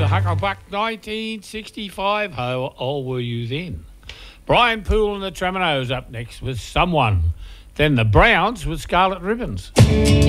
Hucklebuck 1965. How old were you then? Brian Poole and the Treminoes up next with Someone. Then the Browns with Scarlet Ribbons.